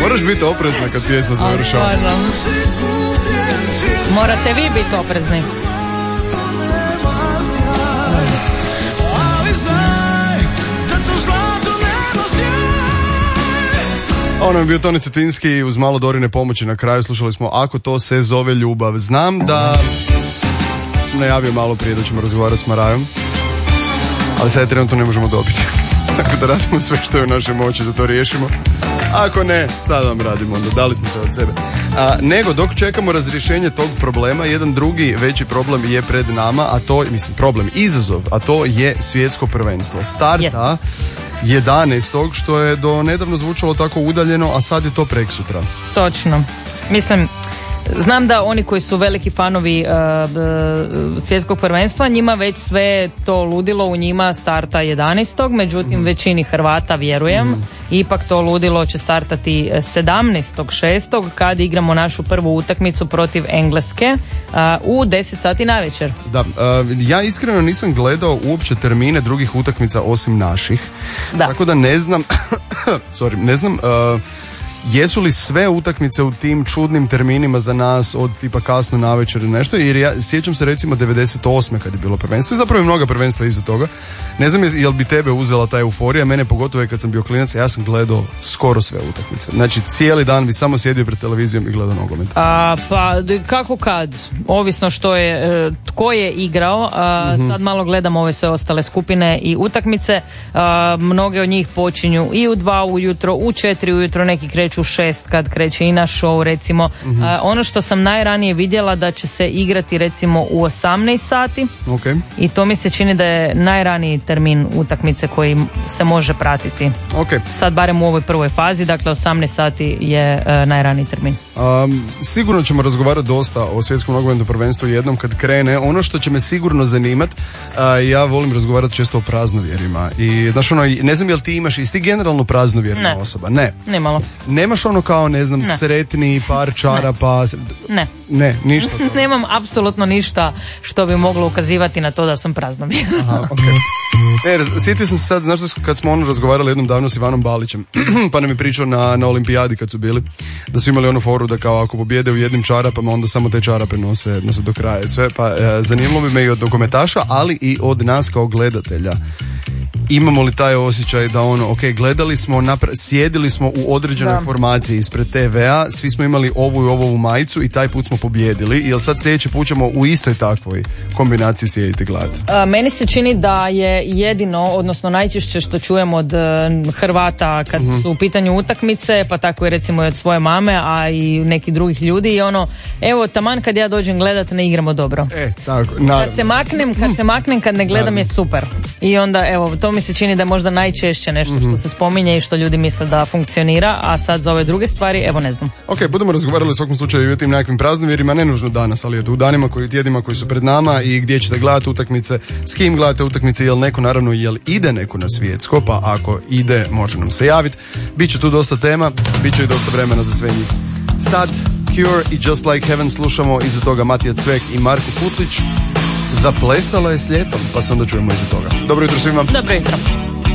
Moraš biti oprezna kad pjesma završava. Morate vi biti oprezni. Ono je bio Toni Cetinski uz malo Dorine pomoći na kraju. Slušali smo Ako to se zove ljubav. Znam da sam najavio malo prije da ćemo razgovarati s Marajom, ali sad trenutno ne možemo dobiti. Tako da radimo sve što je u našoj moći da to riješimo. Ako ne, šta da vam radimo onda, dali smo se od sebe. Nego dok čekamo razrješenje tog problema, jedan drugi veći problem je pred nama, a to, izazov, a to je svjetsko prvenstvo. Starta 11. što je do nedavno zvučalo tako udaljeno, a sad je to preksutra. Točno. Mislim, znam da oni koji su veliki fanovi svjetskog prvenstva, njima već sve to ludilo u njima starta 11. Međutim, većini Hrvata, vjerujem, ipak to ludilo će startati 17.6. kad igramo našu prvu utakmicu protiv Engleske u 10 sati navečer. Da, ja iskreno nisam gledao uopće termine drugih utakmica osim naših. Da. Tako da ne znam jesu li sve utakmice u tim čudnim terminima za nas od tipa kasno navečer ili nešto, jer ja sjećam se recimo 98. kad je bilo prvenstvo i zapravo je mnoga prvenstva iza toga. Ne znam jel bi tebe uzela ta euforija, mene pogotovo je kad sam bio klinac, ja sam gledao skoro sve utakmice. Znači cijeli dan bi samo sjedio pred televizijom i gledao nogomet. Pa kako kad, ovisno što je, tko je igrao, sad malo gledam ove sve ostale skupine i utakmice, mnoge od njih počinju i u 2 ujutro, u 4 ujutro, neki kreću u 6 kad kreće i naš show recimo. Ono što sam najranije vidjela da će se igrati recimo u 18 sati i to mi se čini da je najraniji termin utakmice koji se može pratiti. Sad barem u ovoj prvoj fazi, dakle 18 sati je najraniji termin. Sigurno ćemo razgovarati dosta o svjetskom nogometnom prvenstvu jednom kad krene. Ono što će me sigurno zanimati, ja volim razgovarati često o praznovjerima i znaš ono, ne znam jel ti imaš, jesi ti generalno praznovjerna osoba? Ne malo. Nemaš ono kao sretni par čarapa? Ne, ništa. Nemam apsolutno ništa što bi moglo ukazivati na to da sam praznovjerna. Sjetio sam se sad, znaš kad smo razgovarali jednom davno s Ivanom Balićem, pa nam je pričao na olimpijadi kad su bili, da su imali onu foru da kao ako pobjede u jednim čarapama, onda samo te čarape nose do kraja sve, pa zanimalo bi me i od dokumentaša, ali i od nas kao gledatelja. Imamo li taj osjećaj da gledali smo, sjedili smo u određenoj formaciji ispred TV-a, svi smo imali ovu i ovu majicu i taj put smo pobjedili, jel sad sljedeći put ćemo u istoj takvoj kombinaciji sjediti gledati? Meni se čini da je jedino, odnosno najčešće što čujem od Hrvata kad su u pitanju utakmice, pa tako i recimo od svoje mame, a i nekih drugih ljudi, i evo taman kad ja dođem gledat ne igramo dobro. Tako, kad se maknem, kad ne gledam je super. I onda evo, to mi se čini da je možda najčešće nešto što se spominje i što ljudi misle da funkcionira, a sad za ove druge stvari, evo ne znam. Budemo razgovarali u svakom slučaju i o tim nekakvim praznovjerima, ne nužno danas, ali u danima, tjednima koji su pred nama i gdje ćete gledati utakmice, s kim gledate utakmice, jel ide neko na svjetsko, pa ako ide može nam se javiti. Biće tu dosta tema, bit će i dosta vremena za sve njih. Sad Cure i Just Like Heaven slušamo, iza toga Matija Cvek i Marko Kutlić. Zaplesala je s ljetom, pa se onda čujemo iza toga. Dobro jutro svima. Dobro jutro.